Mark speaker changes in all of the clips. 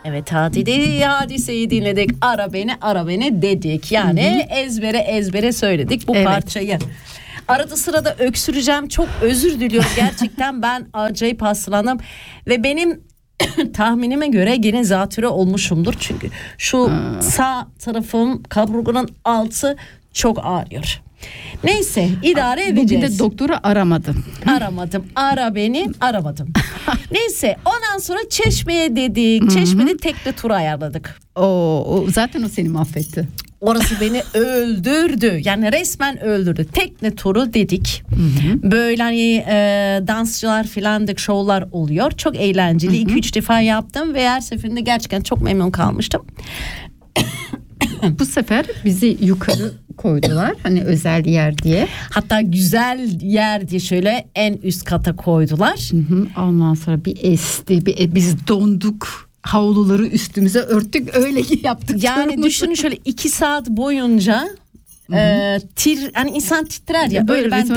Speaker 1: Evet, hadiseyi dinledik. Ara beni dedik. Yani ezbere söyledik bu parçayı. Arada sırada öksüreceğim. Çok özür diliyorum. Gerçekten ben acayip hastalandım. Ve benim tahminime göre gene zatürre olmuşumdur. Çünkü şu sağ tarafım, kaburganın altı çok ağrıyor. Neyse, idare edeceğiz.
Speaker 2: Bugün de doktoru aramadım.
Speaker 1: Aramadım. Neyse, ondan sonra Çeşme'ye dedik. Çeşme'de tekne turu ayarladık.
Speaker 2: Zaten o seni mahvetti.
Speaker 1: Orası beni öldürdü. Yani resmen öldürdü. Tekne turu dedik. Böyle hani dansçılar filan da şovlar oluyor. Çok eğlenceli. 2-3 defa yaptım ve her seferinde gerçekten çok memnun kalmıştım.
Speaker 2: Bu sefer bizi yukarı koydular. Hani özel yer diye.
Speaker 1: Hatta güzel yer diye şöyle en üst kata koydular.
Speaker 2: Ondan sonra bir esti. Biz donduk. Havluları üstümüze örttük, öyle yaptık.
Speaker 1: Yani düşünün şöyle 2 saat boyunca hani insan titrer ya, böyle ben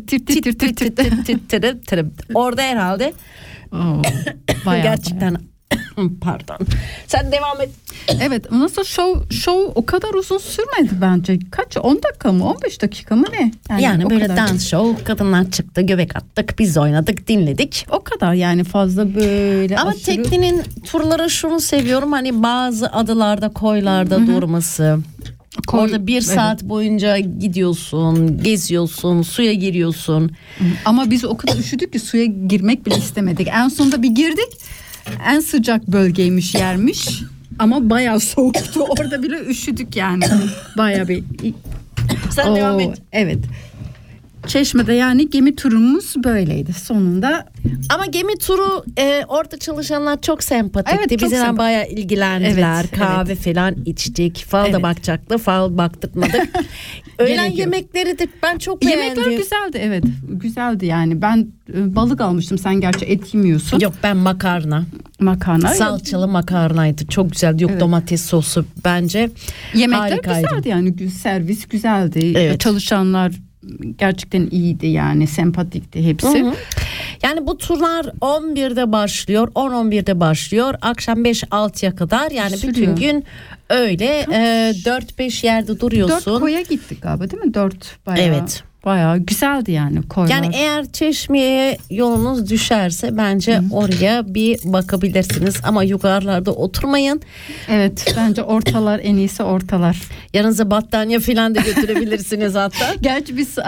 Speaker 1: tir. Orada herhalde gerçekten pardon. Sen devam et.
Speaker 2: Evet, nasıl show o kadar uzun sürmedi bence. Kaç, 10 dakika mı, 15 dakika mı ne?
Speaker 1: Yani böyle dans show, kadınlar çıktı, göbek attık, biz oynadık, dinledik.
Speaker 2: O kadar yani, fazla böyle
Speaker 1: ama
Speaker 2: aşırı...
Speaker 1: teknenin turları şunu seviyorum, hani bazı adalarda, koylarda durması. Orada 1 saat boyunca gidiyorsun, geziyorsun, suya giriyorsun.
Speaker 2: Ama biz o kadar üşüdük ki suya girmek bile istemedik. En sonunda bir girdik. En sıcak bölgeymiş, yermiş. Ama bayağı soğuktu. Orada bile üşüdük yani. Bayağı bir.
Speaker 1: Sen devam et.
Speaker 2: Evet. Çeşme'de yani gemi turumuz böyleydi sonunda.
Speaker 1: Ama gemi turu orada çalışanlar çok sempatikti.
Speaker 2: Evet,
Speaker 1: bizden bayağı ilgilendiler.
Speaker 2: Evet,
Speaker 1: kahve falan içtik. Fal da bakacaktı. Fal baktırmadık. Öğlen yemekleri de ben çok beğendim.
Speaker 2: Yemekler güzeldi, evet. Güzeldi yani. Ben balık almıştım. Sen gerçi et yemiyorsun.
Speaker 1: Yok, ben makarna. Salçalı makarnaydı. Çok güzeldi. Yok, domates sosu bence.
Speaker 2: Yemekler
Speaker 1: harikaydı.
Speaker 2: Güzeldi yani. Servis güzeldi.
Speaker 1: Evet.
Speaker 2: Çalışanlar gerçekten iyiydi yani, sempatikti hepsi.
Speaker 1: Yani bu turlar 11'de başlıyor, 10-11'de başlıyor, akşam 5-6'ya kadar, yani
Speaker 2: sürüyor.
Speaker 1: bütün gün öyle 4-5 yerde duruyorsun.
Speaker 2: 4 koya gittik galiba, değil mi? 4 bayağı.
Speaker 1: Evet.
Speaker 2: Bayağı güzeldi yani koylar.
Speaker 1: Yani eğer Çeşme'ye yolunuz düşerse bence oraya bir bakabilirsiniz ama yukarılarda oturmayın.
Speaker 2: Evet, bence ortalar, en iyisi ortalar.
Speaker 1: Yanınıza battaniye falan da götürebilirsiniz hatta.
Speaker 2: Gerçi biz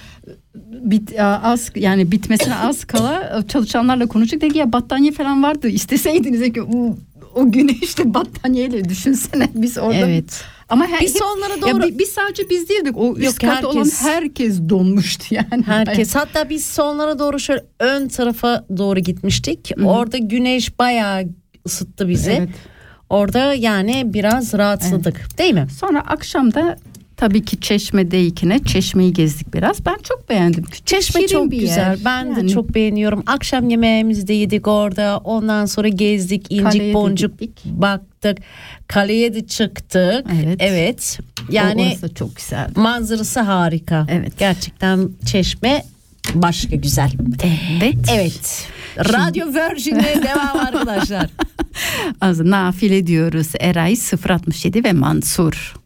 Speaker 2: bitmesine az kala çalışanlarla konuştuk. Dedi ki ya battaniye falan vardı, isteseydiniz ki o güne işte battaniyeyle düşünsene biz orada.
Speaker 1: Evet.
Speaker 2: Ama
Speaker 1: biz sonlara doğru
Speaker 2: biz sadece biz değildik. O üst katta olan herkes donmuştu yani.
Speaker 1: Herkes. Hatta biz sonlara doğru şöyle ön tarafa doğru gitmiştik. Orada güneş bayağı ısıttı bizi. Evet. Orada yani biraz rahatladık, değil mi?
Speaker 2: Sonra akşamda tabii ki Çeşme'deykine Çeşme'yi gezdik biraz. Ben çok beğendim.
Speaker 1: Çeşme çok güzel. Ben de çok beğeniyorum. Akşam yemeğimizi de yedik orada. Ondan sonra gezdik. İncik boncuk baktık. Kaleye de çıktık. Evet. Yani
Speaker 2: orası da çok güzel.
Speaker 1: Manzarası harika. Evet. Gerçekten Çeşme başka güzel. Evet. Radyo Virgin'e devam arkadaşlar.
Speaker 2: Nafile diyoruz. Eray 067 ve Mansur.